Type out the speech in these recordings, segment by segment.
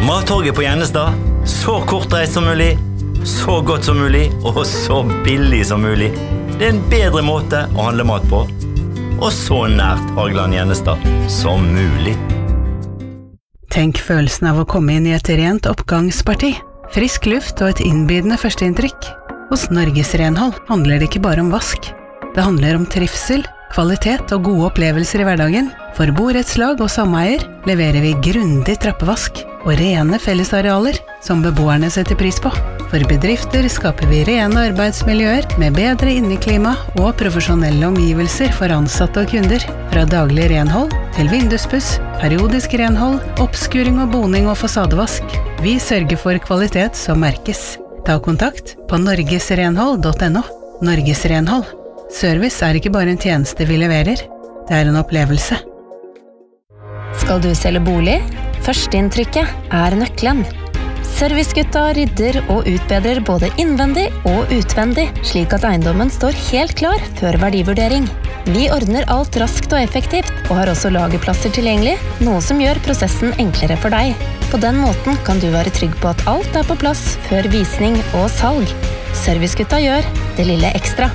Mattorget på Gjennestad. Så kortreist som mulig, så godt som mulig og så billig som mulig. Det en bedre måte å handle mat på. Og så nært Hageland Gjennestad som mulig. Tenk følelsen av å komme inn i et rent oppgangsparti. Frisk luft og et innbydende førsteinntrykk. Hos Norges Renhold handler det ikke bare om vask. Det handler om trivsel, kvalitet og gode opplevelser i hverdagen. For borettslag og sameier leverer vi grundig trappevask og rene fellesarealer som beboerne setter pris på. For bedrifter skaper vi rene arbeidsmiljøer med bedre inneklima og profesjonelle omgivelser for ansatte og kunder. Fra daglig renhold til vinduspuss, periodisk renhold, oppskuring og boning og fasadevask. Vi sørger for kvalitet som merkes. Ta kontakt på norgesrenhold.no. Norges Renhold. Service er ikke bare en tjeneste vi leverer, det er en opplevelse. Skal du selge bolig? Førsteinntrykket er nøkkelen. Servicegutta rydder og utbedrer både innvendig og utvendig, slik at eiendommen står helt klar før verdivurdering. Vi ordner alt raskt og effektivt, og har også lagerplasser tilgjengelig, noe som gjør prosessen enklere for deg. På den måten kan du være trygg på at alt er på plass før visning og salg. Servicegutta gjør det lille ekstra.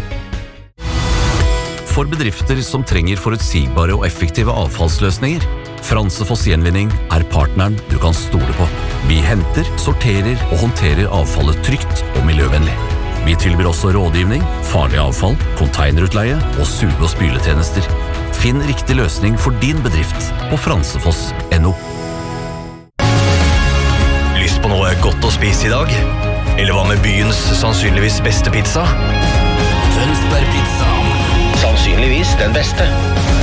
For bedrifter som trenger forutsigbare og effektive avfallsløsninger, Fransefoss Gjenvinning er partneren du kan stole på. Vi henter, sorterer og håndterer avfallet trygt og miljøvennlig. Vi tilbyr også rådgivning, farlig avfall, containerutleie og suge- og spyletjenester. Finn riktig løsning for din bedrift på fransefoss.no. Lyst på noe godt å spise i dag? Eller hva med byens sannsynligvis beste pizza? Tønsberg Pizza. Sannsynligvis den beste.